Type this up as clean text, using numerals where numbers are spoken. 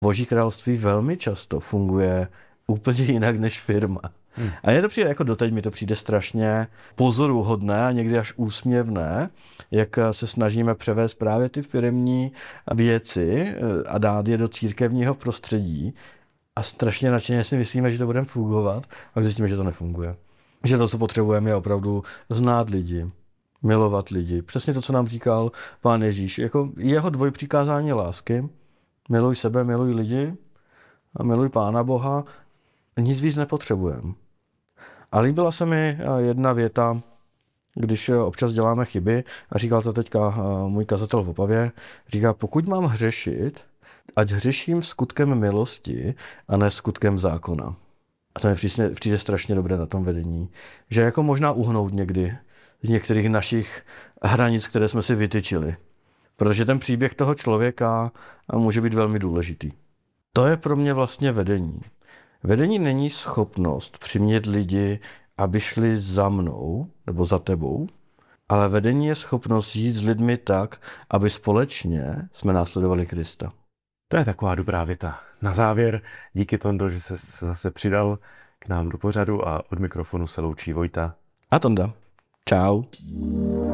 Boží království velmi často funguje úplně jinak než firma. A je to přijde, jako doteď mi to přijde strašně pozoruhodné a někdy až úsměvné, jak se snažíme převést právě ty firemní věci a dát je do církevního prostředí a strašně nadšeně si myslíme, že to bude fungovat a zjistíme, že to nefunguje. Že to, co potřebujeme, je opravdu znát lidi, milovat lidi. Přesně to, co nám říkal Pán Ježíš. Jako jeho dvojpřikázání lásky, miluj sebe, miluj lidi a miluj Pána Boha, nic víc nepotřebujeme. A líbila se mi jedna věta, když občas děláme chyby, a říkal to teďka můj kazatel v Opavě, říká, pokud mám hřešit, ať hřeším skutkem milosti a ne skutkem zákona. A to mi přijde strašně dobré na tom vedení, že jako možná uhnout někdy z některých našich hranic, které jsme si vytyčili. Protože ten příběh toho člověka může být velmi důležitý. To je pro mě vlastně vedení. Vedení není schopnost přimět lidi, aby šli za mnou nebo za tebou, ale vedení je schopnost jít s lidmi tak, aby společně jsme následovali Krista. To je taková dobrá věta. Na závěr, díky Tondo, že se zase přidal k nám do pořadu a od mikrofonu se loučí Vojta A Tonda. Čau.